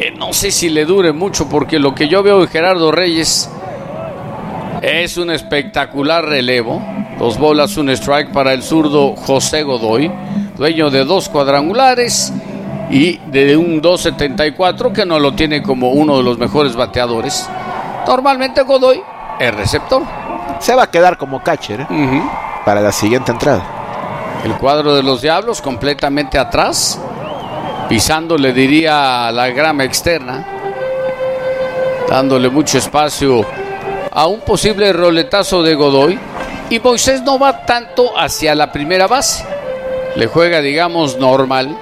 que no sé si le dure mucho, porque lo que yo veo de Gerardo Reyes es un espectacular relevo. 2 bolas, 1 strike para el zurdo José Godoy, dueño de 2 cuadrangulares y de un 2.74, que no lo tiene como uno de los mejores bateadores. Normalmente Godoy es receptor. Se va a quedar como catcher, para la siguiente entrada. El cuadro de los Diablos completamente atrás, pisando, le diría, la grama externa, dándole mucho espacio a un posible roletazo de Godoy. Y Moisés no va tanto hacia la primera base, le juega, digamos, normal.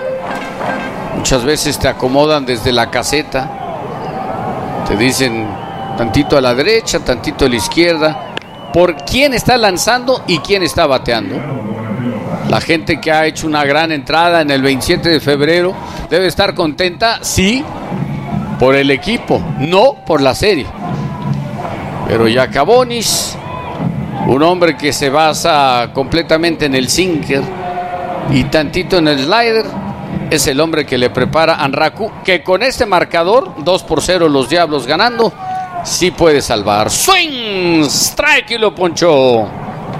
Muchas veces te acomodan desde la caseta, te dicen tantito a la derecha, tantito a la izquierda, por quién está lanzando y quién está bateando. La gente que ha hecho una gran entrada en el 27 de febrero debe estar contenta, sí, por el equipo, no por la serie. Pero Yacabonis, un hombre que se basa completamente en el sinker y tantito en el slider, es el hombre que le prepara a Anraku, que con este marcador, 2-0 los Diablos ganando, sí puede salvar. Swing, strike y lo ponchó.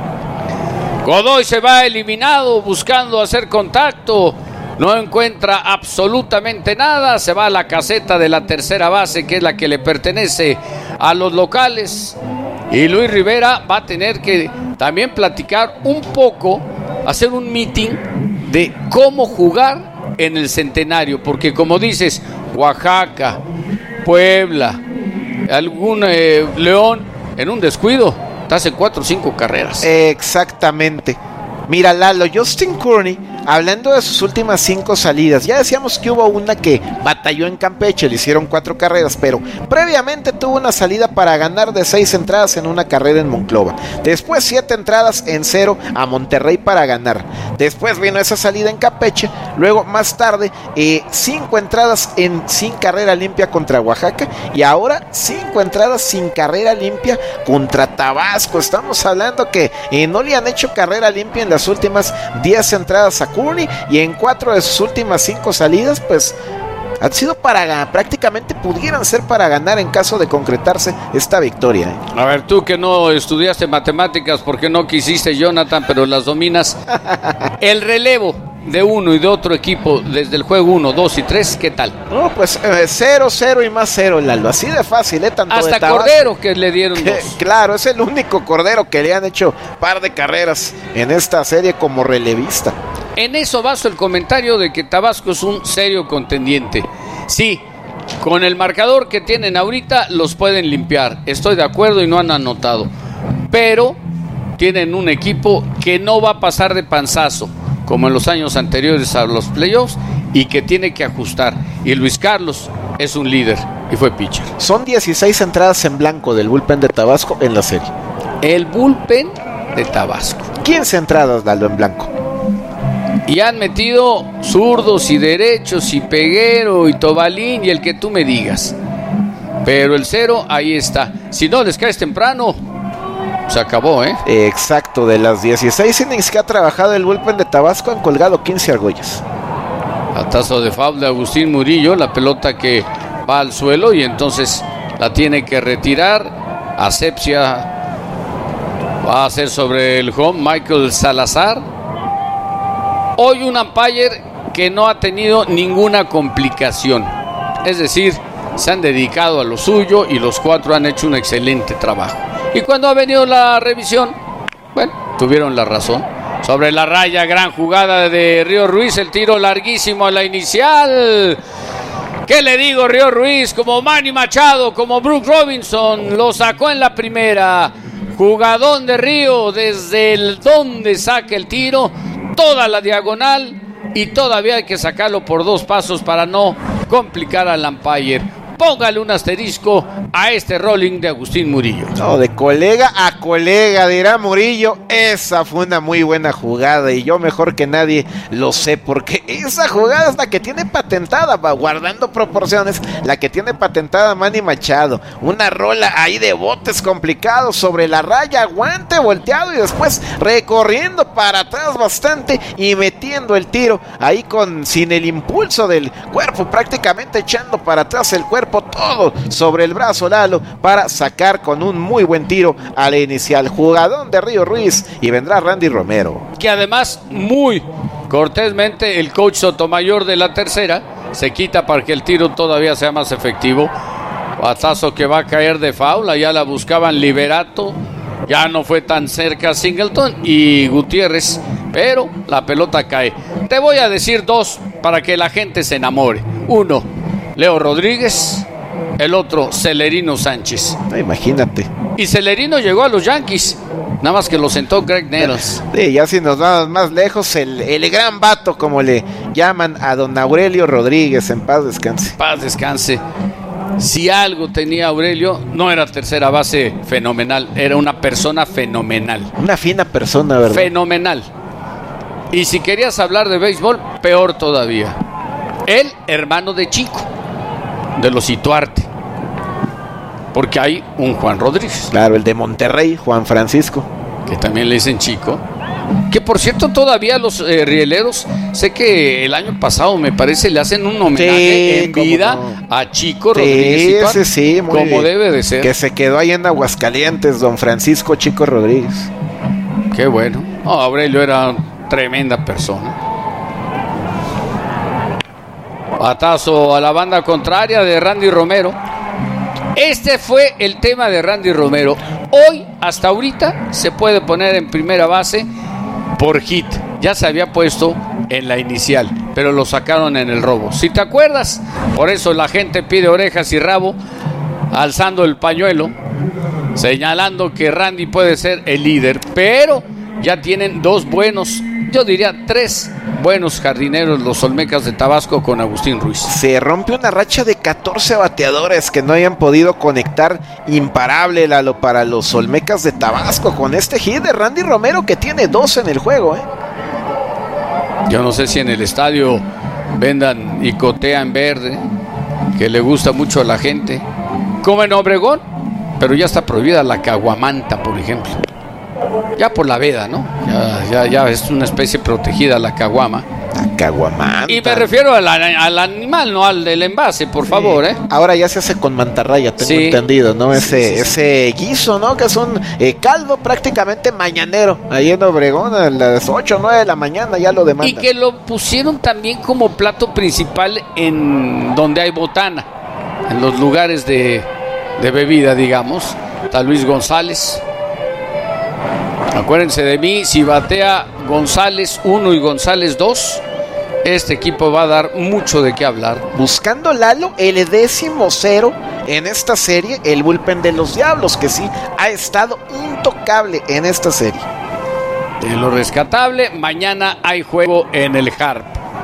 Godoy se va eliminado buscando hacer contacto, no encuentra absolutamente nada, se va a la caseta de la tercera base, que es la que le pertenece a los locales. Y Luis Rivera va a tener que también platicar un poco, hacer un meeting de cómo jugar en el Centenario, porque como dices, Oaxaca, Puebla, algún León, en un descuido te hace 4 o 5 carreras. Exactamente. Mira, Lalo, Justin Kearney, hablando de sus últimas 5 salidas, ya decíamos que hubo una que batalló en Campeche, le hicieron 4 carreras, pero previamente tuvo una salida para ganar de 6 entradas en una carrera en Monclova. Después 7 entradas en 0 a Monterrey para ganar. Después vino esa salida en Campeche, luego más tarde 5 entradas sin carrera limpia contra Oaxaca, y ahora 5 entradas sin carrera limpia contra Tabasco. Estamos hablando que no le han hecho carrera limpia en las últimas 10 entradas a Kearney, y en 4 de sus últimas 5 salidas pues han sido prácticamente pudieran ser para ganar en caso de concretarse esta victoria. A ver, tú que no estudiaste matemáticas porque no quisiste, Jonathan, pero las dominas. El relevo de uno y de otro equipo desde el juego 1, 2 y 3, ¿qué tal? No, pues 0, 0 y más 0, Lalo, así de fácil, tanto hasta de Tabasco, Cordero que le dieron 2. Claro, es el único Cordero que le han hecho par de carreras en esta serie como relevista. En eso baso el comentario de que Tabasco es un serio contendiente. Sí, con el marcador que tienen ahorita los pueden limpiar, estoy de acuerdo y no han anotado, pero tienen un equipo que no va a pasar de panzazo como en los años anteriores a los playoffs, y que tiene que ajustar. Y Luis Carlos es un líder y fue pitcher. Son 16 entradas en blanco del bullpen de Tabasco en la serie. El bullpen de Tabasco. 15 entradas, Lalo, en blanco. Y han metido zurdos y derechos y Peguero y Tobalín y el que tú me digas. Pero el 0 ahí está. Si no les caes temprano, se acabó, ¿eh? Exacto, de las 16 innings que ha trabajado el bullpen de Tabasco han colgado 15 argollas. Batazo de foul de Agustín Murillo, la pelota que va al suelo y entonces la tiene que retirar. Asepsia va a hacer sobre el home Michael Salazar. Hoy un umpire que no ha tenido ninguna complicación. Es decir, se han dedicado a lo suyo y los 4 han hecho un excelente trabajo. Y cuando ha venido la revisión, bueno, tuvieron la razón. Sobre la raya, gran jugada de Río Ruiz, el tiro larguísimo a la inicial. ¿Qué le digo, Río Ruiz? Como Manny Machado, como Brooks Robinson, lo sacó en la primera. Jugadón de Río, desde el donde saca el tiro, toda la diagonal, y todavía hay que sacarlo por 2 pasos para no complicar al umpire. póngale un asterisco a este rolling de Agustín Murillo. No, de colega a colega, dirá Murillo. Esa fue una muy buena jugada y yo mejor que nadie lo sé, porque esa jugada es la que tiene patentada, guardando proporciones, la que tiene patentada Manny Machado. Una rola ahí de botes complicados sobre la raya, guante volteado y después recorriendo para atrás bastante y metiendo el tiro ahí sin el impulso del cuerpo, prácticamente echando para atrás el cuerpo, todo sobre el brazo Lalo para sacar con un muy buen tiro a la inicial. Jugadón de Río Ruiz y vendrá Randy Romero. Que además muy cortésmente el coach Sotomayor de la tercera se quita para que el tiro todavía sea más efectivo. Batazo que va a caer de faula, ya la buscaban Liberato, ya no fue tan cerca Singleton y Gutiérrez, pero la pelota cae. Te voy a decir dos para que la gente se enamore. Uno, Leo Rodríguez, el otro, Celerino Sánchez. Imagínate. Y Celerino llegó a los Yankees, nada más que lo sentó Greg Nettles. Sí, ya si nos vamos más lejos, el gran vato, como le llaman a don Aurelio Rodríguez, en paz descanse. Paz descanse. Si algo tenía Aurelio, no era tercera base fenomenal, era una persona fenomenal. Una fina persona, ¿verdad? Fenomenal. Y si querías hablar de béisbol, peor todavía. El hermano de Chico, de los Ituarte. Porque hay un Juan Rodríguez. Claro, el de Monterrey, Juan Francisco. Que también le dicen Chico. Que por cierto todavía los rieleros, sé que el año pasado me parece le hacen un homenaje en vida a Chico Rodríguez. Sí, muy como bien. Debe de ser. Que se quedó ahí en Aguascalientes, don Francisco Chico Rodríguez. Qué bueno. Aurelio era tremenda persona. Batazo a la banda contraria de Randy Romero. Este fue el tema de Randy Romero. Hoy, hasta ahorita, se puede poner en primera base por hit. Ya se había puesto en la inicial, pero lo sacaron en el robo. Si te acuerdas, por eso la gente pide orejas y rabo, alzando el pañuelo, señalando que Randy puede ser el líder, pero ya tienen dos buenos, yo diría tres buenos jardineros los Olmecas de Tabasco con Agustín Ruiz. Se rompe una racha de 14 bateadores que no hayan podido conectar, imparable, Lalo, para los Olmecas de Tabasco con este hit de Randy Romero, que tiene 2 en el juego, Yo no sé si en el estadio vendan icotea en verde, que le gusta mucho a la gente, como en Obregón, pero ya está prohibida la caguamanta, por ejemplo. Ya por la veda, ¿no? Ya es una especie protegida la caguama. La caguamanta. Y me refiero al animal, no al del envase, por favor, Ahora ya se hace con mantarraya, tengo entendido, ¿no? Ese guiso, ¿no? Que es un caldo prácticamente mañanero. Ahí en Obregón a las 8 o 9 de la mañana ya lo demandan. Y que lo pusieron también como plato principal en donde hay botana, en los lugares de bebida, digamos. Está Luis González. Acuérdense de mí, si batea González 1 y González 2, este equipo va a dar mucho de qué hablar. Buscando, Lalo, el 10º en esta serie, el bullpen de los Diablos, que sí ha estado intocable en esta serie. De lo rescatable, mañana hay juego en el Harp.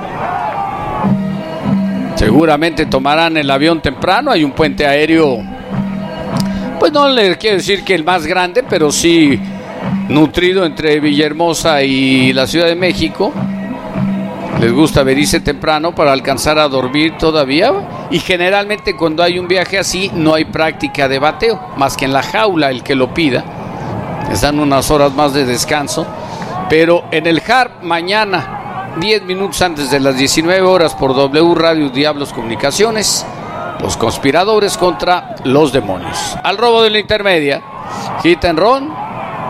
Seguramente tomarán el avión temprano, hay un puente aéreo, pues no le quiero decir que el más grande, pero sí nutrido entre Villahermosa y la Ciudad de México. Les gusta venirse temprano para alcanzar a dormir todavía, y generalmente cuando hay un viaje así no hay práctica de bateo, más que en la jaula el que lo pida. Les dan unas horas más de descanso, pero en el Harp mañana 10 minutos antes de las 19 horas por W Radio Diablos Comunicaciones, los conspiradores contra los demonios. Al robo de la intermedia, hit and run.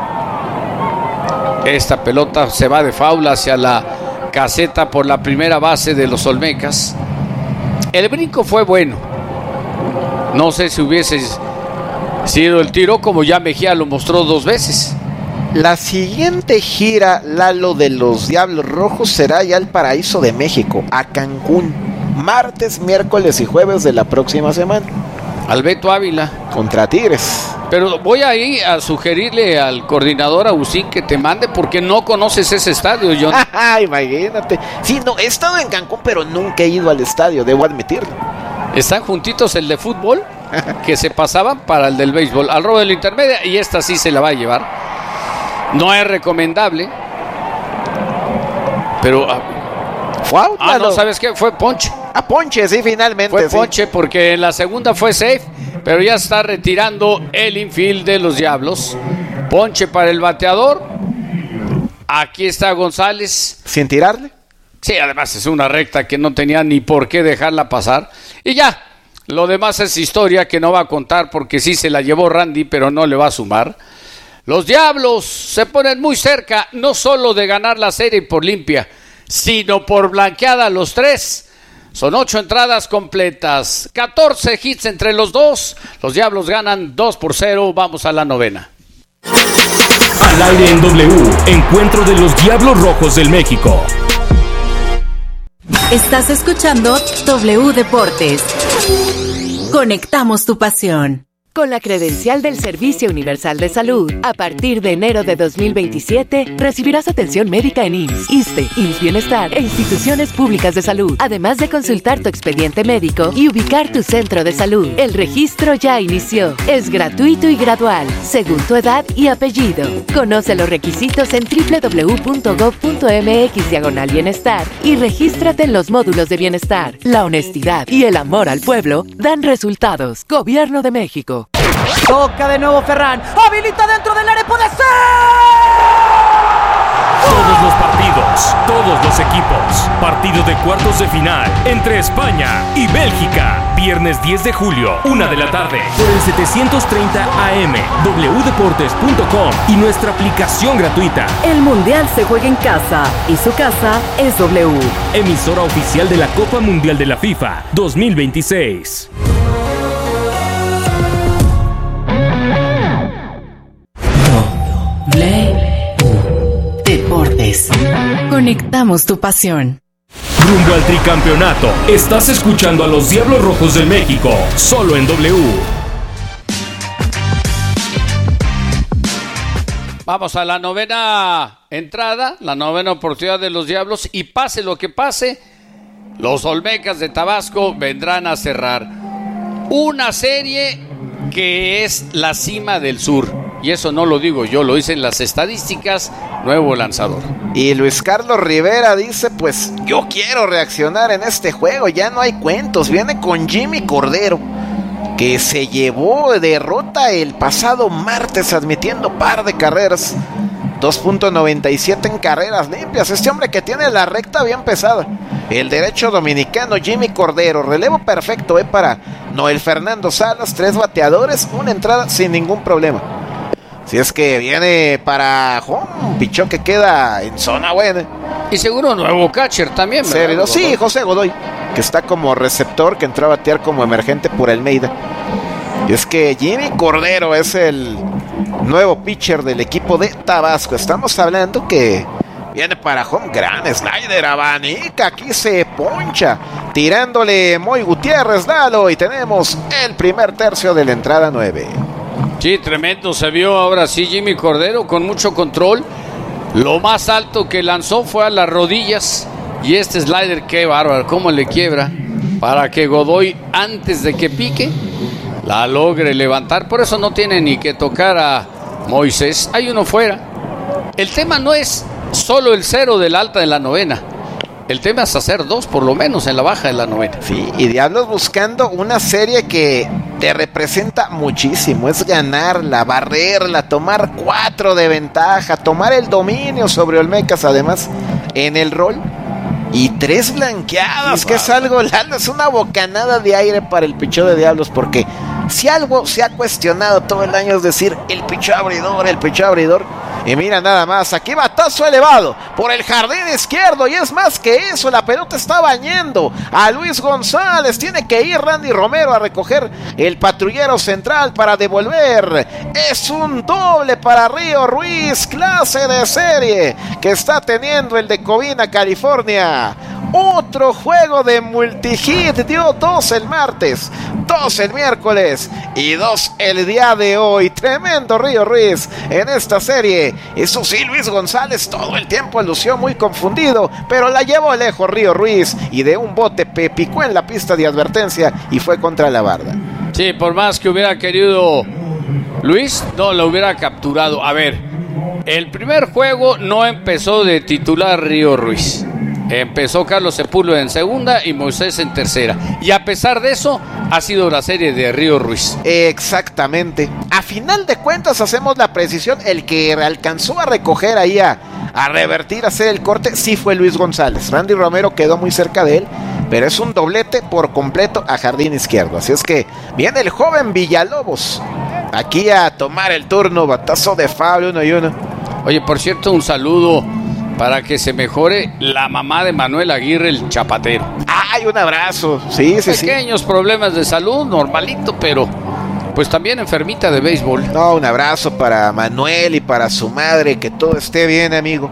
Esta pelota se va de faula hacia la caseta por la primera base de los Olmecas. El brinco fue bueno. No sé si hubiese sido el tiro, como ya Mejía lo mostró 2 veces. La siguiente gira, Lalo, de los Diablos Rojos será ya al Paraíso de México, a Cancún, martes, miércoles y jueves de la próxima semana. Alberto Ávila contra Tigres. Pero voy ahí a sugerirle al coordinador Agustín que te mande, porque no conoces ese estadio, John. Imagínate. Sí, no, he estado en Cancún, pero nunca he ido al estadio, debo admitirlo. Están juntitos el de fútbol, que se pasaban para el del béisbol. Al robo de la intermedia, y esta sí se la va a llevar. No es recomendable. Pero... ¿Fue out? no, ¿sabes qué? Fue ponche. Ponche, sí, finalmente. Fue ponche porque en la segunda fue safe, pero ya está retirando el infield de los Diablos. Ponche para el bateador. Aquí está González. ¿Sin tirarle? Sí, además es una recta que no tenía ni por qué dejarla pasar. Y ya, lo demás es historia que no va a contar porque sí se la llevó Randy, pero no le va a sumar. Los Diablos se ponen muy cerca, no solo de ganar la serie por limpia, sino por blanqueada los 3. Son 8 entradas completas, 14 hits entre los dos. Los Diablos ganan 2-0. Vamos a la novena. Al aire en W, encuentro de los Diablos Rojos del México. Estás escuchando W Deportes. Conectamos tu pasión. Con la credencial del Servicio Universal de Salud, a partir de enero de 2027, recibirás atención médica en IMSS, ISSSTE, IMSS Bienestar e instituciones públicas de salud, además de consultar tu expediente médico y ubicar tu centro de salud. El registro ya inició. Es gratuito y gradual, según tu edad y apellido. Conoce los requisitos en www.gov.mx/bienestar y regístrate en los módulos de bienestar. La honestidad y el amor al pueblo dan resultados. Gobierno de México. Toca de nuevo Ferran. Habilita dentro del área. ¡Puede ser! Todos los partidos, todos los equipos. Partido de cuartos de final entre España y Bélgica. Viernes 10 de julio, 1 de la tarde. Por el 730 AM, wdeportes.com y nuestra aplicación gratuita. El Mundial se juega en casa y su casa es W. Emisora oficial de la Copa Mundial de la FIFA 2026. Deportes. Conectamos tu pasión. Rumbo al tricampeonato. Estás escuchando a los Diablos Rojos del México, solo en W. Vamos a la novena entrada, la novena oportunidad de los Diablos, y pase lo que pase, los Olmecas de Tabasco vendrán a cerrar una serie que es la cima del sur. Y eso no lo digo yo, lo dicen las estadísticas, nuevo lanzador. Y Luis Carlos Rivera dice, pues yo quiero reaccionar en este juego, ya no hay cuentos. Viene con Jimmy Cordero, que se llevó derrota el pasado martes admitiendo par de carreras. 2.97 en carreras limpias. Este hombre que tiene la recta bien pesada. El derecho dominicano Jimmy Cordero. Relevo perfecto para Noel Fernando Salas. 3 bateadores, una entrada sin ningún problema. Si es que viene para un pichón que queda en zona buena. Y seguro nuevo catcher también, ¿verdad? Sí, José Godoy, que está como receptor, que entró a batear como emergente por Almeida. Y es que Jimmy Cordero es el nuevo pitcher del equipo de Tabasco. Estamos hablando que viene para home, gran slider, abanica, aquí se poncha, tirándole Moy Gutiérrez, Lalo, y tenemos el primer tercio de la entrada 9. Sí, tremendo, se vio ahora sí Jimmy Cordero con mucho control. Lo más alto que lanzó fue a las rodillas. Y este slider, qué bárbaro, cómo le quiebra, para que Godoy, antes de que pique, la logre levantar. Por eso no tiene ni que tocar a Moisés. Hay uno fuera. El tema no es solo el 0 del alta de la novena. El tema es hacer 2 por lo menos en la baja de la novena. Sí, y Diablos buscando una serie que te representa muchísimo. Es ganarla, barrerla, tomar 4 de ventaja, tomar el dominio sobre Olmecas, además, en el rol. Y 3 blanqueadas, es que es algo, Lalo, es una bocanada de aire para el pichón de Diablos, porque si algo se ha cuestionado todo el año es decir, el pichón abridor. Y mira nada más, aquí batazo elevado por el jardín izquierdo, y es más que eso, la pelota está bañando a Luis González. Tiene que ir Randy Romero a recoger el patrullero central para devolver. Es un doble para Río Ruiz, clase de serie que está teniendo el de Covina, California. Otro juego de multihit, dio 2 el martes, 2 el miércoles y 2 el día de hoy. Tremendo Río Ruiz en esta serie. Eso sí, Luis González todo el tiempo lució muy confundido, pero la llevó lejos Río Ruiz y de un bote picó en la pista de advertencia y fue contra la barda. Sí, por más que hubiera querido Luis, no lo hubiera capturado. A ver, el primer juego no empezó de titular Río Ruiz. Empezó Carlos Sepúlveda en segunda y Moisés en tercera. Y a pesar de eso, ha sido la serie de Río Ruiz. Exactamente. A final de cuentas hacemos la precisión. El que alcanzó a recoger ahí a revertir, a hacer el corte, sí fue Luis González. Randy Romero quedó muy cerca de él, pero es un doblete por completo a jardín izquierdo. Así es que viene el joven Villalobos aquí a tomar el turno. Batazo de Fabio, 1-1. Oye, por cierto, un saludo para que se mejore la mamá de Manuel Aguirre, el chapatero. ¡Ay, un abrazo! Sí. Pequeños problemas de salud, normalito, pero pues también enfermita de béisbol. No, un abrazo para Manuel y para su madre, que todo esté bien, amigo.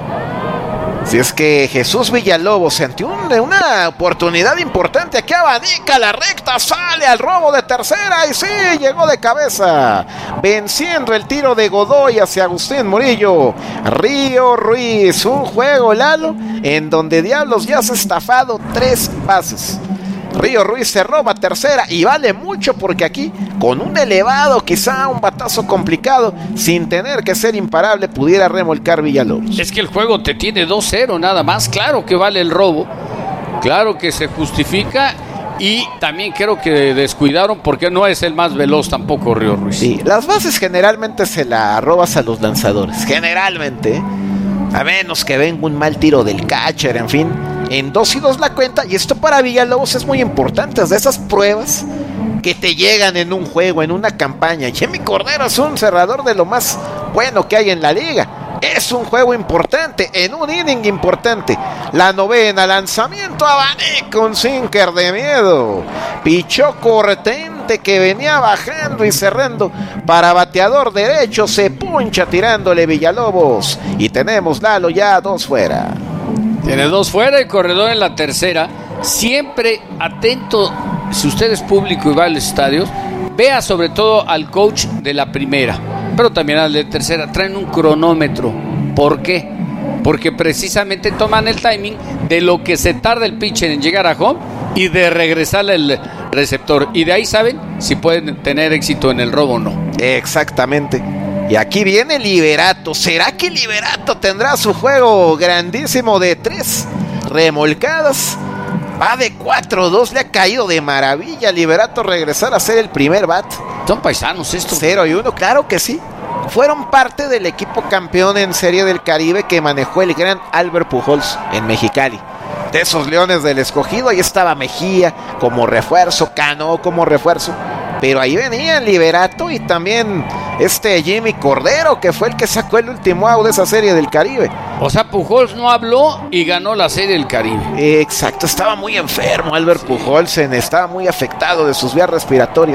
Si es que Jesús Villalobos ante una oportunidad importante, aquí abanica la recta, sale al robo de tercera y sí, llegó de cabeza, venciendo el tiro de Godoy hacia Agustín Murillo. Río Ruiz, un juego, Lalo, en donde Diablos ya se ha estafado 3 bases. Río Ruiz se roba tercera y vale mucho porque aquí, con un elevado, quizá un batazo complicado, sin tener que ser imparable, pudiera remolcar Villalobos. Es que el juego te tiene 2-0 nada más. Claro que vale el robo, claro que se justifica, y también creo que descuidaron porque no es el más veloz tampoco Río Ruiz. Sí, las bases generalmente se las robas a los lanzadores, generalmente, a menos que venga un mal tiro del catcher, en fin. En 2-2 la cuenta, y esto para Villalobos es muy importante, es de esas pruebas que te llegan en un juego, en una campaña. Jimmy Cordero es un cerrador de lo más bueno que hay en la liga. Es un juego importante, en un inning importante. La novena, lanzamiento abanico, un sinker de miedo. Pichó Cortente, que venía bajando y cerrando para bateador derecho. Se puncha tirándole Villalobos. Y tenemos, Lalo, ya 2 fuera. Tiene 2 fuera y corredor en la tercera. Siempre atento, si usted es público y va a los estadios, vea sobre todo al coach de la primera, pero también al de tercera. Traen un cronómetro. ¿Por qué? Porque precisamente toman el timing de lo que se tarda el pitcher en llegar a home y de regresarle el receptor. Y de ahí saben si pueden tener éxito en el robo o no. Exactamente. Y aquí viene Liberato. ¿Será que Liberato tendrá su juego grandísimo de 3 remolcadas? Va de 4-2, le ha caído de maravilla Liberato regresar a ser el primer bat. Son paisanos estos. 0-1, claro que sí. Fueron parte del equipo campeón en Serie del Caribe que manejó el gran Albert Pujols en Mexicali. De esos Leones del Escogido, ahí estaba Mejía como refuerzo, Cano como refuerzo. Pero ahí venían Liberato y también Jimmy Cordero, que fue el que sacó el último out de esa Serie del Caribe. O sea, Pujols no habló y ganó la Serie del Caribe. Exacto, estaba muy enfermo Albert Pujols, estaba muy afectado de sus vías respiratorias.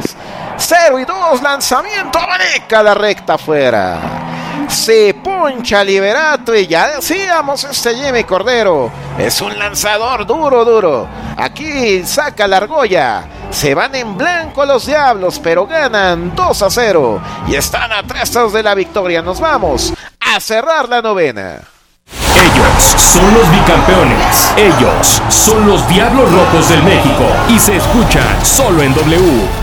0-2, lanzamiento, abanica la recta afuera. Se poncha Liberato y ya decíamos, Jimmy Cordero es un lanzador duro. Aquí saca la argolla. Se van en blanco los Diablos, pero ganan 2-0 y están a 3 outs de la victoria. Nos vamos a cerrar la novena. Ellos son los bicampeones. Ellos son los Diablos Rojos del México. Y se escuchan solo en W.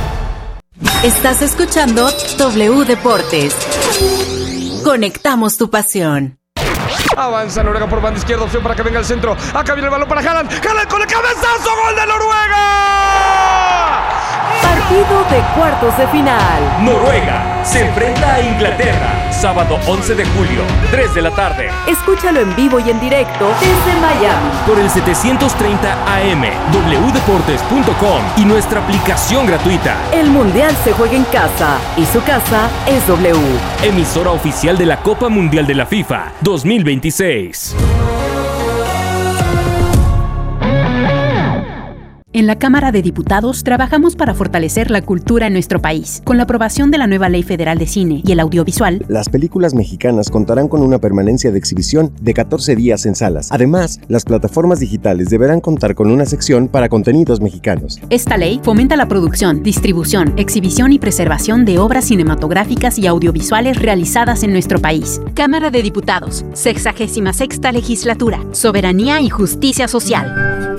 Estás escuchando W Deportes. Conectamos tu pasión. Avanza Noruega por banda izquierda, opción para que venga al centro. Acá viene el balón para Haaland. Haaland con el cabezazo, gol de Noruega. Partido de cuartos de final. Noruega se enfrenta a Inglaterra. Sábado 11 de julio, 3 de la tarde. Escúchalo en vivo y en directo desde Miami. Por el 730 AM, wdeportes.com y nuestra aplicación gratuita. El Mundial se juega en casa y su casa es W. Emisora oficial de la Copa Mundial de la FIFA 2026. En la Cámara de Diputados trabajamos para fortalecer la cultura en nuestro país. Con la aprobación de la nueva Ley Federal de Cine y el Audiovisual, las películas mexicanas contarán con una permanencia de exhibición de 14 días en salas. Además, las plataformas digitales deberán contar con una sección para contenidos mexicanos. Esta ley fomenta la producción, distribución, exhibición y preservación de obras cinematográficas y audiovisuales realizadas en nuestro país. Cámara de Diputados, 66ª Legislatura, Soberanía y Justicia Social.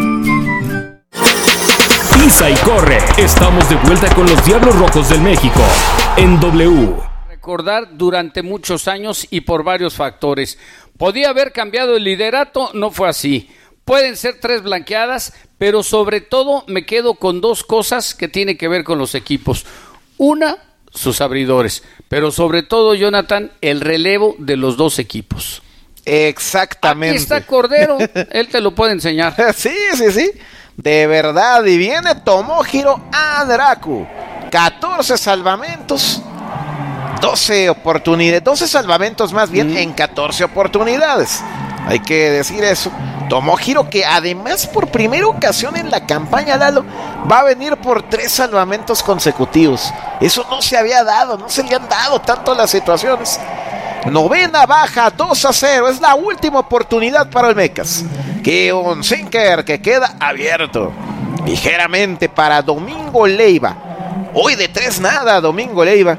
Pisa y corre. Estamos de vuelta con los Diablos Rojos del México en W. Recordar durante muchos años y por varios factores. ¿Podía haber cambiado el liderato? No fue así. Pueden ser 3 blanqueadas, pero sobre todo me quedo con 2 cosas que tienen que ver con los equipos. Una, sus abridores, pero sobre todo, Jonathan, el relevo de los 2 equipos. Exactamente. Aquí está Cordero, él te lo puede enseñar. Sí. De verdad, y viene Tomohiro Anraku. 14 salvamentos, 12 salvamentos más bien en 14 oportunidades. Hay que decir eso. Tomohiro, que además por primera ocasión en la campaña, Lalo, va a venir por 3 salvamentos consecutivos. Eso no se había dado, no se le han dado tanto las situaciones. 9ª baja, 2-0, es la última oportunidad para Olmecas. Que un sinker que queda abierto ligeramente para Domingo Leiva. Hoy de 3-0, Domingo Leiva.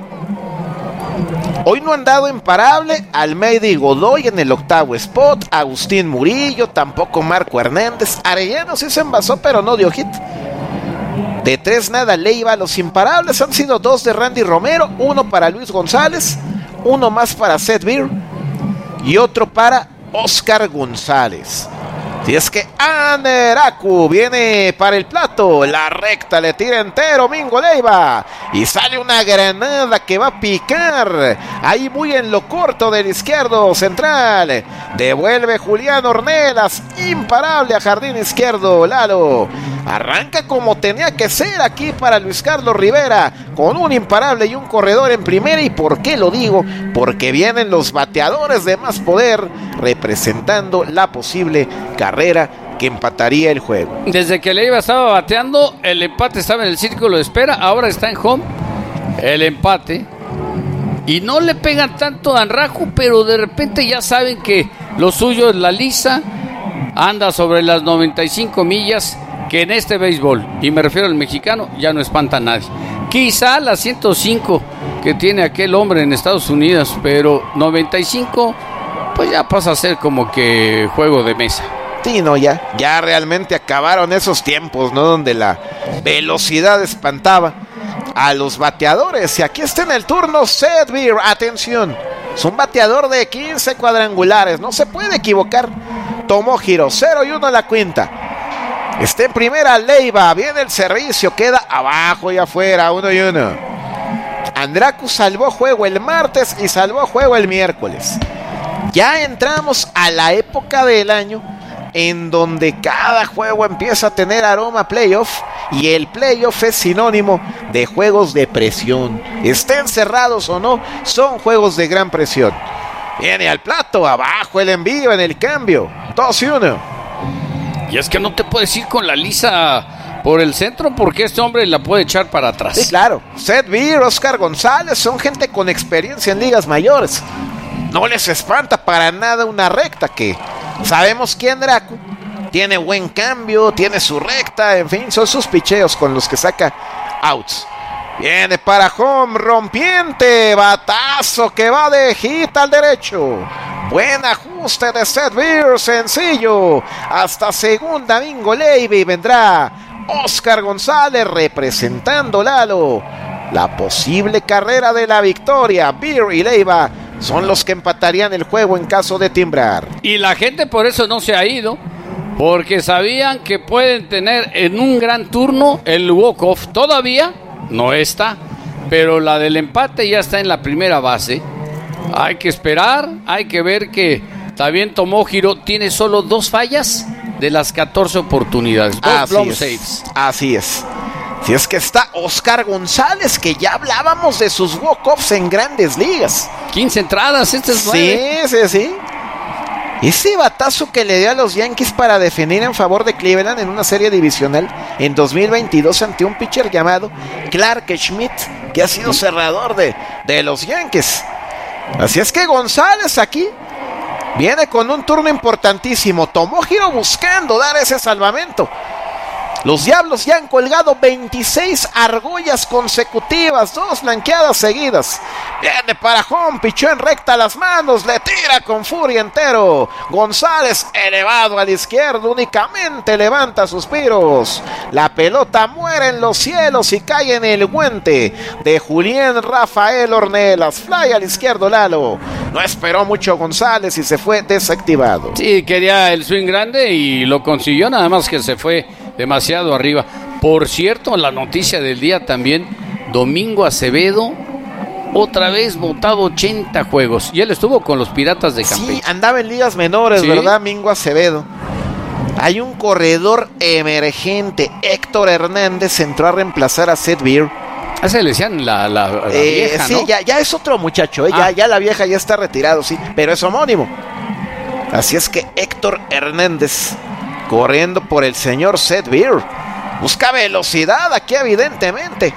Hoy no han dado imparable Almeida y Godoy en el 8º spot. Agustín Murillo, tampoco Marco Hernández. Arellano sí se envasó, pero no dio hit. De 3-0 Leiva. Los imparables han sido 2 de Randy Romero, 1 para Luis González, 1 más para Seth Beer y otro para Oscar González. Si es que Anraku viene para el plato, la recta le tira entero Mingo Leiva y sale una granada que va a picar ahí muy en lo corto del izquierdo central. Devuelve Julián Ornelas, imparable a jardín izquierdo. Lalo arranca como tenía que ser aquí para Luis Carlos Rivera, con un imparable y un corredor en primera. ¿Y por qué lo digo? Porque vienen los bateadores de más poder representando la posible carrera que empataría el juego. Desde que Leiva estaba bateando, el empate estaba en el círculo de espera, ahora está en home, el empate, y no le pegan tanto a Anraku, pero de repente ya saben que lo suyo es la lisa, anda sobre las 95 millas, que en este béisbol, y me refiero al mexicano, ya no espanta a nadie. Quizá las 105 que tiene aquel hombre en Estados Unidos, pero 95, pues ya pasa a ser como que juego de mesa. Sí, no, ya realmente acabaron esos tiempos, ¿no? Donde la velocidad espantaba a los bateadores. Y aquí está en el turno Seth Beer, atención. Es un bateador de 15 cuadrangulares, no se puede equivocar. Tomohiro, 0-1 en la quinta. Está en primera Leiva, viene el servicio, queda abajo y afuera, 1-1. Anraku salvó juego el martes y salvó juego el miércoles. Ya entramos a la época del año en donde cada juego empieza a tener aroma playoff, y el playoff es sinónimo de juegos de presión. Estén cerrados o no, son juegos de gran presión. Viene al plato, abajo el envío en el cambio, 2-1. Y es que no te puedes ir con la lisa por el centro, porque este hombre la puede echar para atrás. Sí, claro. Seth Beer, Oscar González son gente con experiencia en ligas mayores. No les espanta para nada una recta, que sabemos que Anraku tiene buen cambio, tiene su recta, en fin, son sus picheos con los que saca outs. Viene para home, rompiente, batazo que va de hit al derecho. Buen ajuste de Seth Beer, sencillo. Hasta segunda, Mingo Leiva, y vendrá Oscar González representando, Lalo, la posible carrera de la victoria. Beer y Leiva son los que empatarían el juego en caso de timbrar. Y la gente por eso no se ha ido, porque sabían que pueden tener en un gran turno el walk-off. Todavía no está, pero la del empate ya está en la primera base. Hay que esperar, hay que ver que también Tomohiro tiene solo 2 fallas de las 14 oportunidades. 2 blown saves. Así es. Si es que está Oscar González, que ya hablábamos de sus walk-offs en grandes ligas. 15 entradas, este es 9. Sí. Ese batazo que le dio a los Yankees para definir en favor de Cleveland en una serie divisional en 2022 ante un pitcher llamado Clark Schmidt, que ha sido cerrador de los Yankees. Así es que González aquí viene con un turno importantísimo. Tomó giro buscando dar ese salvamento. Los Diablos ya han colgado 26 argollas consecutivas, 2 blanqueadas seguidas. Viene para home, pichó en recta las manos, le tira con furia entero. González elevado al izquierdo, únicamente levanta suspiros. La pelota muere en los cielos y cae en el guante de Julián Rafael Ornelas. Fly al izquierdo, Lalo. No esperó mucho González y se fue desactivado. Sí, quería el swing grande y lo consiguió, nada más que se fue demasiado arriba. Por cierto, la noticia del día también, Domingo Acevedo, otra vez votado 80 juegos. Y él estuvo con los Piratas de Campeche. Sí, andaba en ligas menores, ¿sí? ¿Verdad, Domingo Acevedo? Hay un corredor emergente, Héctor Hernández, entró a reemplazar a Seth Beer. Se le decían la vieja, sí, ¿no? ya es otro muchacho, ya la vieja ya está retirado, sí, pero es homónimo. Así es que Héctor Hernández, corriendo por el señor Seth Beer, busca velocidad aquí evidentemente.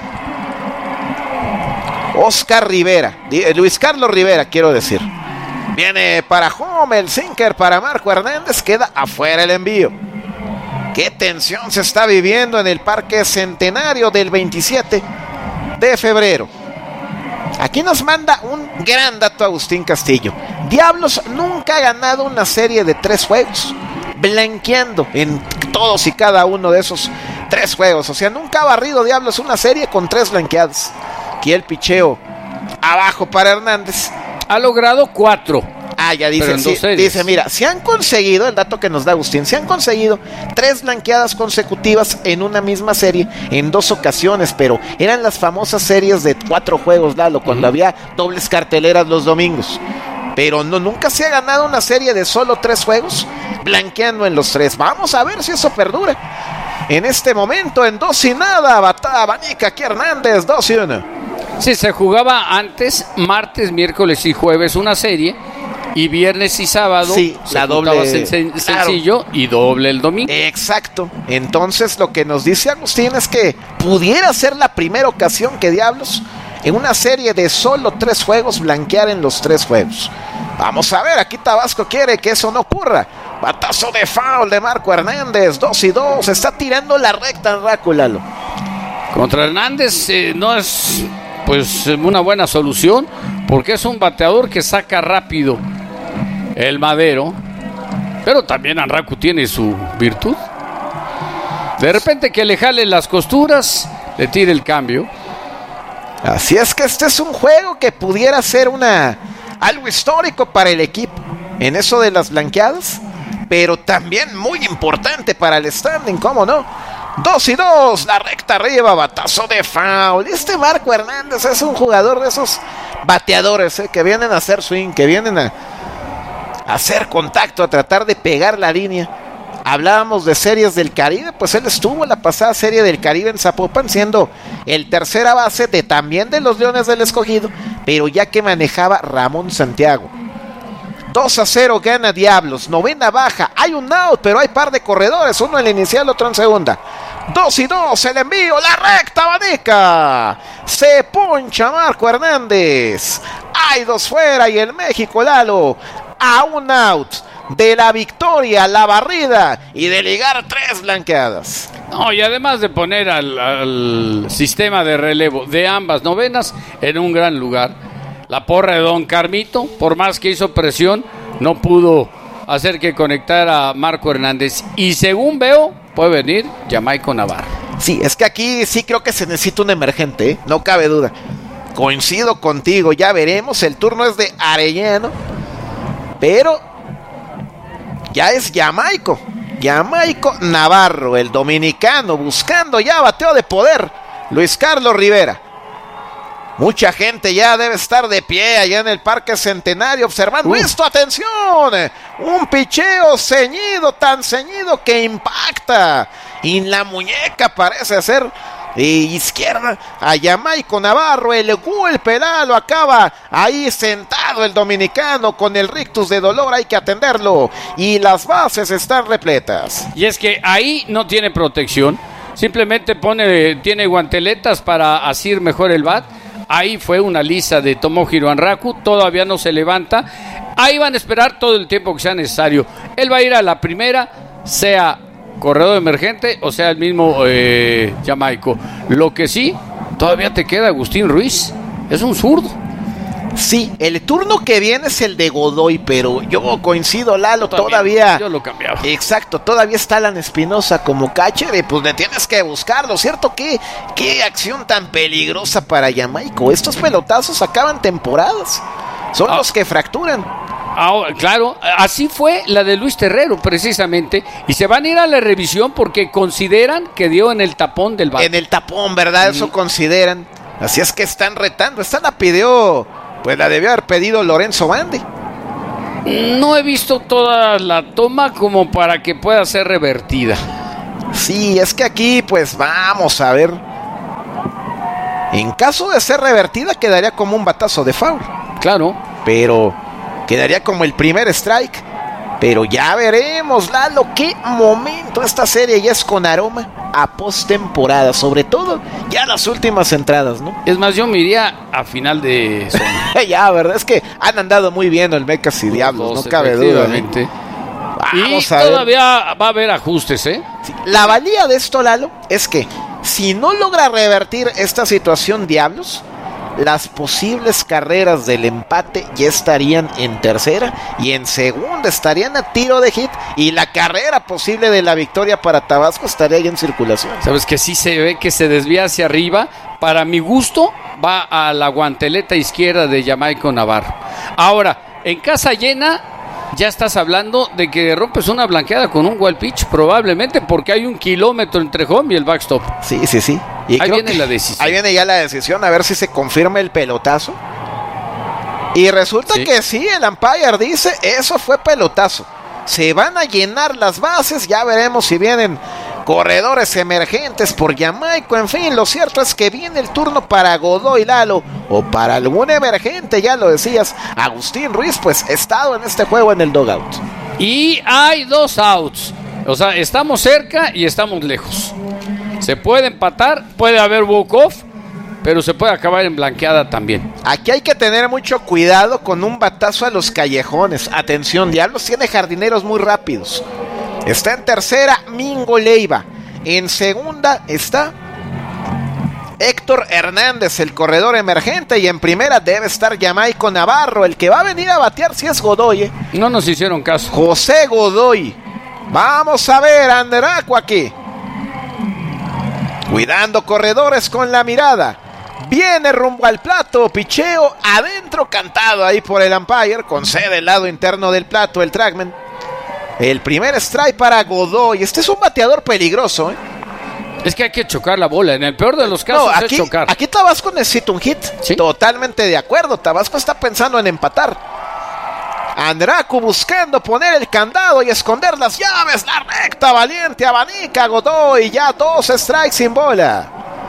Oscar Rivera, Luis Carlos Rivera, quiero decir. Viene para home, el sinker para Marco Hernández, queda afuera el envío. Qué tensión se está viviendo en el Parque Centenario del 27 de febrero. Aquí nos manda un gran dato Agustín Castillo. Diablos nunca ha ganado una serie de 3 juegos, blanqueando en todos y cada uno de esos 3 juegos. O sea, nunca ha barrido Diablos una serie con 3 blanqueadas. Aquí el picheo abajo para Hernández. Ha logrado 4. Ya dice, sí, dice, mira, se han conseguido, el dato que nos da Agustín, se han conseguido 3 blanqueadas consecutivas en una misma serie en 2 ocasiones, pero eran las famosas series de 4 juegos, Lalo, cuando había dobles carteleras los domingos. Pero nunca se ha ganado una serie de solo 3 juegos, blanqueando en los 3. Vamos a ver si eso perdura. En este momento, en 2-0, abanica aquí Hernández, 2-1. Sí, se jugaba antes, martes, miércoles y jueves una serie, y viernes y sábado sí, la doble sencillo, claro, y doble el domingo. Exacto. Entonces lo que nos dice Agustín es que pudiera ser la primera ocasión que Diablos en una serie de solo 3 juegos blanquear en los 3 juegos. Vamos a ver, aquí Tabasco quiere que eso no ocurra. Batazo de foul de Marco Hernández, 2-2, está tirando la recta Ráculalo. Contra Hernández no es pues una buena solución, porque es un bateador que saca rápido el madero, pero también Anraku tiene su virtud. De repente que le jale las costuras, le tire el cambio. Así es que este es un juego que pudiera ser algo histórico para el equipo en eso de las blanqueadas, pero también muy importante para el standing, ¿cómo no? 2-2, la recta arriba, batazo de foul. Este Marco Hernández es un jugador de esos bateadores que vienen a hacer swing, que vienen a hacer contacto, a tratar de pegar la línea. Hablábamos de series del Caribe, pues él estuvo en la pasada serie del Caribe en Zapopan, siendo el tercera base también de los Leones del Escogido, pero ya que manejaba Ramón Santiago. 2-0 gana Diablos, 9ª baja, hay un out, pero hay par de corredores, uno en la inicial, otro en segunda. 2-2, el envío, la recta abanica, se poncha Marco Hernández, hay 2 fuera y el México, Lalo, a un out de la victoria, la barrida y de ligar 3 blanqueadas. No, y además de poner al sistema de relevo de ambas novenas en un gran lugar. La porra de Don Carmito, por más que hizo presión, no pudo hacer que conectara a Marco Hernández. Y según veo, puede venir Jamaico Navarro. Sí, es que aquí sí creo que se necesita un emergente, ¿eh? No cabe duda. Coincido contigo, ya veremos. El turno es de Arellano, pero ya es Jamaico Navarro, el dominicano, buscando ya bateo de poder. Luis Carlos Rivera. Mucha gente ya debe estar de pie allá en el Parque Centenario observando esto. ¡Atención! Un picheo ceñido, tan ceñido que impacta. Y la muñeca parece ser izquierda a Jamaico Navarro, el golpe lo acaba ahí sentado el dominicano con el rictus de dolor, hay que atenderlo y las bases están repletas. Y es que ahí no tiene protección, simplemente tiene guanteletas para asir mejor el bat. Ahí fue una lisa de Tomohiro Anraku, todavía no se levanta. Ahí van a esperar todo el tiempo que sea necesario. Él va a ir a la primera, sea corredor emergente o sea el mismo Jamaico. Lo que sí, todavía te queda Agustín Ruiz, es un zurdo. Sí, el turno que viene es el de Godoy, pero yo coincido, Lalo, todavía yo lo cambiaba. Exacto, todavía está Alan Espinosa como catcher y pues le tienes que buscarlo, ¿cierto? Qué acción tan peligrosa para Jamaico. Estos pelotazos acaban temporadas, son los que fracturan. Claro, así fue la de Luis Terrero precisamente, y se van a ir a la revisión porque consideran que dio en el tapón del bate. En el tapón, ¿verdad? Eso consideran. Así es que están retando. Esta la pidió, pues la debió haber pedido Lorenzo Bandi. No he visto toda la toma como para que pueda ser revertida. Sí, es que aquí pues vamos a ver. En caso de ser revertida quedaría como un batazo de foul. Claro. Pero quedaría como el primer strike. Pero ya veremos, Lalo, qué momento esta serie ya es con aroma a postemporada, sobre todo ya las últimas entradas, ¿no? Es más, yo me iría a final de zona. Ya, verdad, es que han andado muy bien el Mecas y Diablos, no cabe duda. Vamos a ver. Todavía va a haber ajustes, ¿eh? Sí. La valía de esto, Lalo, es que si no logra revertir esta situación Diablos, las posibles carreras del empate ya estarían en tercera y en segunda estarían a tiro de hit y la carrera posible de la victoria para Tabasco estaría ya en circulación. Sabes que sí se ve que se desvía hacia arriba, para mi gusto va a la guanteleta izquierda de Jamaico Navarro. Ahora, en casa llena ya estás hablando de que rompes una blanqueada con un wild pitch, probablemente porque hay 1 kilómetro entre home y el backstop. Sí. Y ahí viene la decisión. Ahí viene ya la decisión, a ver si se confirma el pelotazo. Y resulta que sí, el umpire dice, eso fue pelotazo. Se van a llenar las bases, ya veremos si vienen corredores emergentes por Jamaico. En fin, lo cierto es que viene el turno para Godoy, Lalo, o para algún emergente, ya lo decías. Agustín Ruiz, pues, estado en este juego en el dugout. Y hay 2 outs. O sea, estamos cerca y estamos lejos. Se puede empatar, puede haber walk-off, pero se puede acabar en blanqueada también. Aquí hay que tener mucho cuidado con un batazo a los callejones. Atención, Diablos tiene jardineros muy rápidos. Está en tercera Mingo Leiva. En segunda está Héctor Hernández, el corredor emergente. Y en primera debe estar Jamaico Navarro. El que va a venir a batear si es Godoy. No nos hicieron caso. José Godoy. Vamos a ver a Anderaco aquí. Cuidando corredores con la mirada. Viene rumbo al plato, picheo adentro cantado ahí por el umpire. Concede el lado interno del plato el trackman. El primer strike para Godoy. Este es un bateador peligroso, ¿eh? Es que hay que chocar la bola. En el peor de los casos es chocar. Aquí Tabasco necesita un hit. ¿Sí? Totalmente de acuerdo. Tabasco está pensando en empatar. Andraku buscando poner el candado y esconder las llaves. La recta valiente abanica Godoy. Ya 2 strikes sin bola.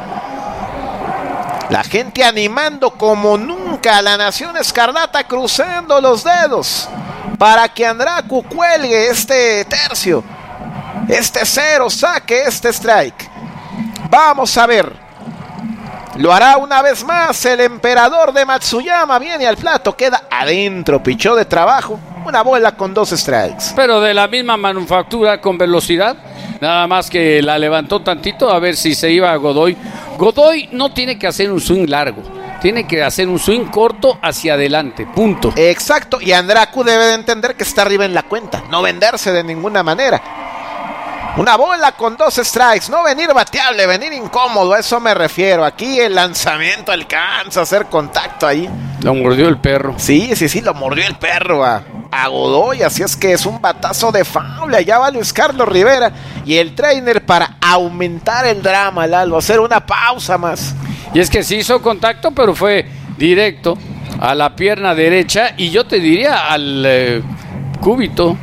La gente animando como nunca a la Nación Escarlata, cruzando los dedos para que Andraku cuelgue este tercio, este 0, saque este strike. Vamos a ver. Lo hará una vez más el emperador de Matsuyama. Viene al plato, queda adentro, pichó de trabajo. Una bola con 2 strikes. Pero de la misma manufactura, con velocidad. Nada más que la levantó tantito a ver si se iba a Godoy. Godoy no tiene que hacer un swing largo. Tiene que hacer un swing corto hacia adelante, punto. Exacto, y Andraku debe de entender que está arriba en la cuenta. No venderse de ninguna manera. Una bola con 2 strikes, no venir bateable, venir incómodo, a eso me refiero. Aquí el lanzamiento alcanza a hacer contacto ahí. Lo mordió el perro. Sí, lo mordió el perro a Godoy, así es que es un batazo de foul. Allá va Luis Carlos Rivera y el trainer para aumentar el drama, Lalo, hacer una pausa más. Y es que sí hizo contacto, pero fue directo a la pierna derecha y yo te diría al cúbito,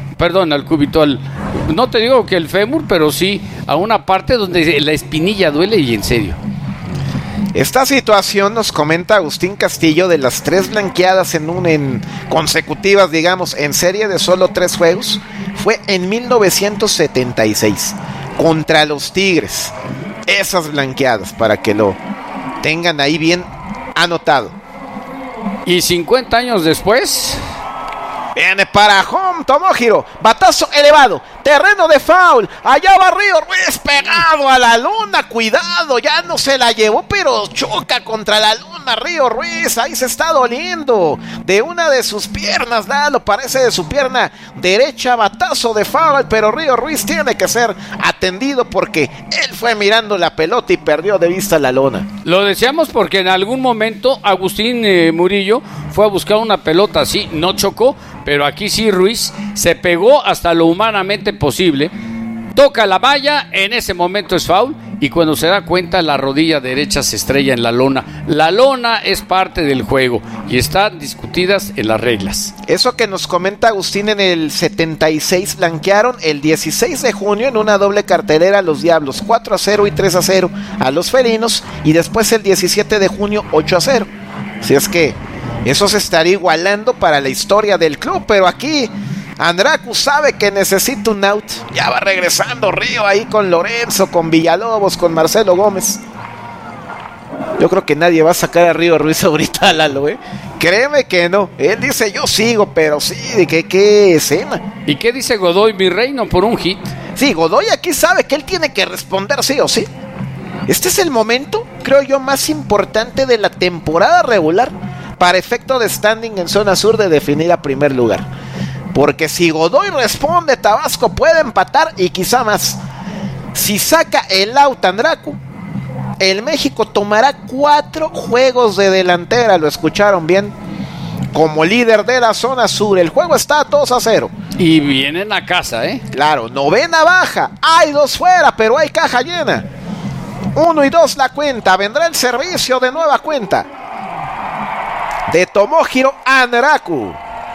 no te digo que el fémur, pero sí a una parte donde la espinilla duele y en serio. Esta situación, nos comenta Agustín Castillo, de las 3 blanqueadas en consecutivas, digamos, en serie de solo 3 juegos, fue en 1976 contra los Tigres. Esas blanqueadas, para que lo tengan ahí bien anotado. Y 50 años después, viene para home Tomohiro, batazo elevado, terreno de foul, allá va Río Ruiz pegado a la luna, cuidado, ya no se la llevó, pero choca contra la luna Río Ruiz, ahí se está doliendo de una de sus piernas, Lalo, parece de su pierna derecha, batazo de foul, pero Río Ruiz tiene que ser atendido porque él fue mirando la pelota y perdió de vista la lona. Lo deseamos porque en algún momento Agustín Murillo fue a buscar una pelota así, no chocó, pero aquí sí Ruiz se pegó hasta lo humanamente posible, toca la valla, en ese momento es foul y cuando se da cuenta la rodilla derecha se estrella en la lona. La lona es parte del juego y están discutidas en las reglas. Eso que nos comenta Agustín, en el 76 blanquearon el 16 de junio en una doble cartelera a los Diablos, 4-0 y 3-0 a los felinos, y después el 17 de junio 8-0. Si es que eso se estaría igualando para la historia del club, pero aquí Andracu sabe que necesita un out. Ya va regresando Río ahí con Lorenzo, con Villalobos, con Marcelo Gómez. Yo creo que nadie va a sacar a Río Ruiz ahorita, Lalo, ¿eh? Créeme que no. Él dice yo sigo, pero sí, de qué escena. ¿Y qué dice Godoy, mi reino, por un hit? Sí, Godoy aquí sabe que él tiene que responder sí o sí. Este es el momento, creo yo, más importante de la temporada regular para efecto de standing en zona sur, de definir a primer lugar. Porque si Godoy responde, Tabasco puede empatar y quizá más. Si saca el out Andracu, el México tomará 4 juegos de delantera, lo escucharon bien, como líder de la zona sur. El juego está 2-0. Y vienen a casa, ¿eh? Claro, novena baja, hay 2 fuera, pero hay caja llena. 1 y 2 la cuenta, vendrá el servicio de nueva cuenta de Tomohiro Andracu.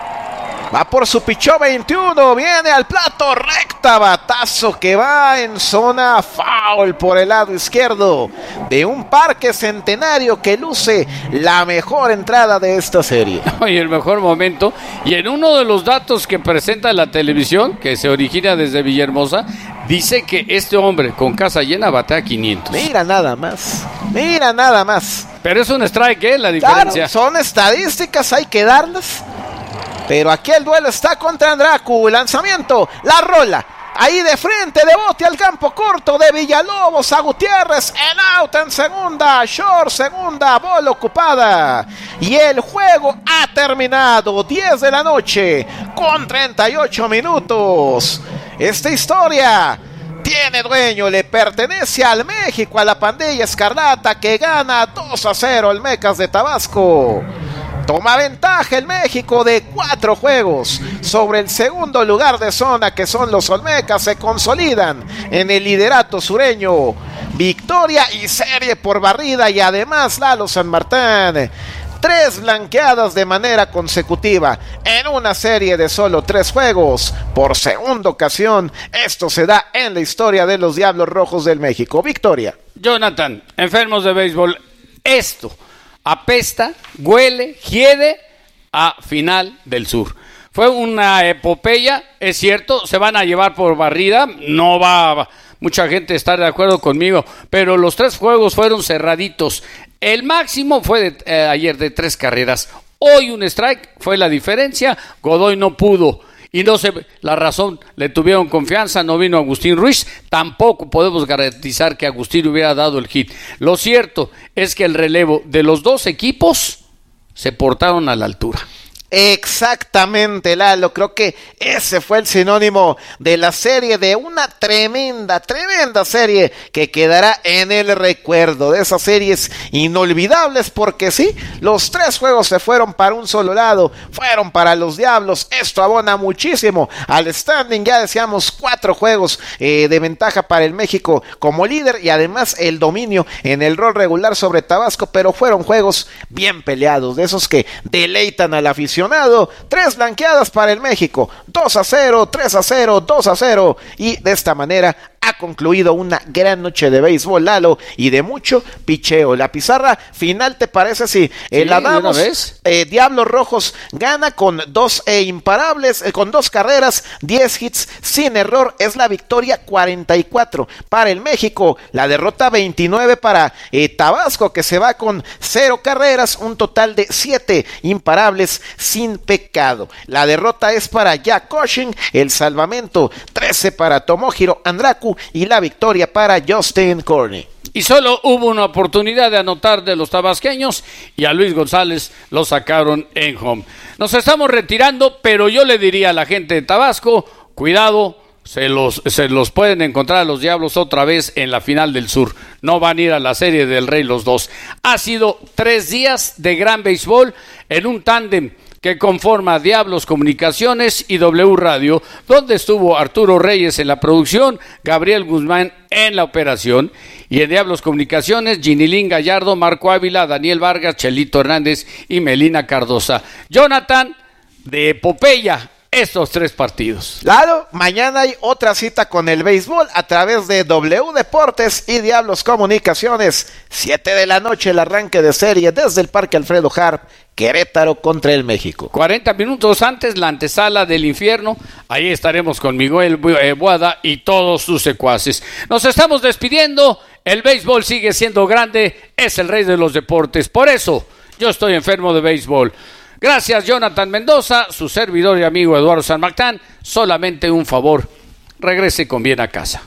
Va por su pichó 21, viene al plato, recta, batazo que va en zona foul por el lado izquierdo de un Parque Centenario que luce la mejor entrada de esta serie. Y el mejor momento, y en uno de los datos que presenta la televisión, que se origina desde Villahermosa, dice que este hombre con casa llena batea 500. Mira nada más, mira nada más. Pero es un strike, ¿eh? La diferencia. Claro, son estadísticas, hay que darlas. Pero aquí el duelo está contra Andracu. Lanzamiento, la rola. Ahí de frente, de bote al campo corto de Villalobos a Gutiérrez. El out en segunda, short segunda, bola ocupada. Y el juego ha terminado. 10 de la noche con 38 minutos. Esta historia tiene dueño, le pertenece al México, a la pandilla escarlata que gana 2-0 el Mecas de Tabasco. Toma ventaja el México de 4 juegos sobre el segundo lugar de zona, que son los Olmecas. Se consolidan en el liderato sureño. Victoria y serie por barrida, y además Lalo San Martín, 3 blanqueadas de manera consecutiva en una serie de solo 3 juegos. Por segunda ocasión, esto se da en la historia de los Diablos Rojos del México. Victoria. Jonathan, enfermos de béisbol, esto apesta, huele, hiede a final del sur. Fue una epopeya, es cierto, se van a llevar por barrida, no va mucha gente a estar de acuerdo conmigo, pero los 3 juegos fueron cerraditos. El máximo fue ayer de 3 carreras, hoy un strike fue la diferencia. Godoy no pudo. Y no sé la razón, le tuvieron confianza, no vino Agustín Ruiz, tampoco podemos garantizar que Agustín hubiera dado el hit. Lo cierto es que el relevo de los 2 equipos se portaron a la altura. Exactamente, Lalo, creo que ese fue el sinónimo de la serie, de una tremenda serie que quedará en el recuerdo, de esas series inolvidables, porque sí, los 3 juegos se fueron para un solo lado, fueron para los Diablos. Esto abona muchísimo al standing, ya decíamos 4 juegos de ventaja para el México como líder, y además el dominio en el rol regular sobre Tabasco, pero fueron juegos bien peleados, de esos que deleitan a la afición. 3 blanqueadas para el México, 2-0, 3-0, 2-0, y de esta manera ha concluido una gran noche de béisbol, Lalo, y de mucho picheo. La pizarra final, ¿te parece si la damos? ¿De una vez? Diablos Rojos gana con 2 imparables, con 2 carreras, 10 hits sin error. Es la victoria 44 para el México, la derrota 29 para Tabasco, que se va con 0 carreras, un total de 7 imparables sin pecado. La derrota es para Jack Cushing, el salvamento 13 para Tomohiro Andraku y la victoria para Justin Corney. Y solo hubo una oportunidad de anotar de los tabasqueños y a Luis González lo sacaron en home. Nos estamos retirando, pero yo le diría a la gente de Tabasco, cuidado, se los pueden encontrar a los Diablos otra vez en la final del sur. No van a ir a la Serie del Rey los dos. Ha sido 3 días de gran béisbol en un tándem que conforma Diablos Comunicaciones y W Radio, donde estuvo Arturo Reyes en la producción, Gabriel Guzmán en la operación, y en Diablos Comunicaciones, Ginilín Gallardo, Marco Ávila, Daniel Vargas, Chelito Hernández y Melina Cardosa. Jonathan, de epopeya, estos 3 partidos. Claro, mañana hay otra cita con el béisbol a través de W Deportes y Diablos Comunicaciones. 7 de la noche el arranque de serie desde el Parque Alfredo Harp, Querétaro contra el México. 40 minutos antes, la antesala del infierno. Ahí estaremos con Miguel Boada y todos sus secuaces. Nos estamos despidiendo. El béisbol sigue siendo grande. Es el rey de los deportes. Por eso, yo estoy enfermo de béisbol. Gracias, Jonathan Mendoza, su servidor y amigo Eduardo San Mactán. Solamente un favor, regrese con bien a casa.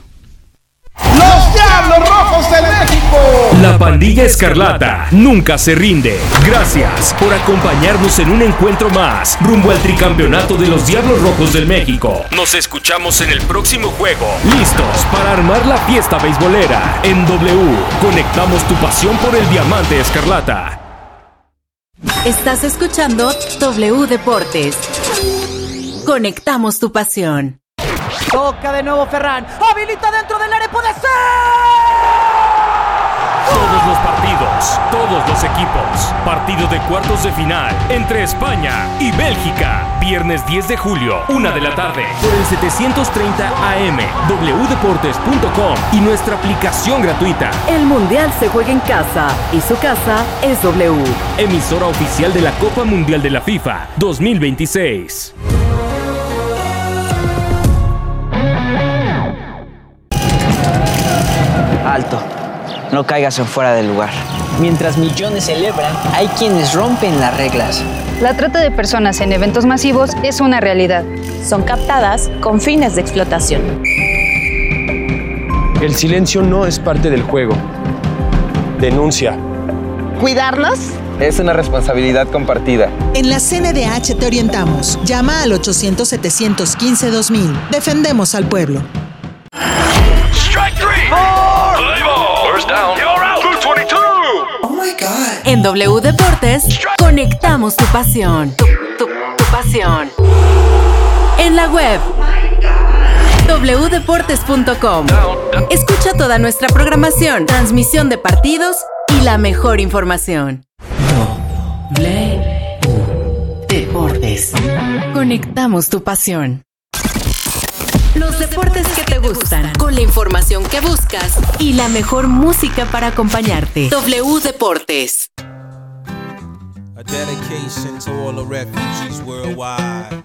¡Los Diablos Rojos de México! La pandilla escarlata nunca se rinde. Gracias por acompañarnos en un encuentro más rumbo al tricampeonato de los Diablos Rojos del México. Nos escuchamos en el próximo juego. Listos para armar la fiesta beisbolera. En W, conectamos tu pasión por el diamante escarlata. Estás escuchando W Deportes. Conectamos tu pasión. Toca de nuevo Ferran. Habilita dentro del área. ¡Puede ser! Todos los partidos, todos los equipos. Partido de cuartos de final entre España y Bélgica. Viernes 10 de julio, 1 de la tarde. Por el 730 AM, wdeportes.com y nuestra aplicación gratuita. El Mundial se juega en casa y su casa es W. Emisora oficial de la Copa Mundial de la FIFA 2026. Alto, no caigas en fuera del lugar. Mientras millones celebran, hay quienes rompen las reglas. La trata de personas en eventos masivos es una realidad. Son captadas con fines de explotación. El silencio no es parte del juego. Denuncia. ¿Cuidarnos? Es una responsabilidad compartida. En la CNDH te orientamos. Llama al 800-715-2000. Defendemos al pueblo. Strike 3. Play ball. First down. You're out. 222. Oh my God. En W Deportes, conectamos tu pasión. Tu pasión. En la web wdeportes.com. Escucha toda nuestra programación, transmisión de partidos y la mejor información. W Deportes. Conectamos tu pasión. Los deportes que te gustan, con la información que buscas y la mejor música para acompañarte. W Deportes. A dedication to all the refugees worldwide.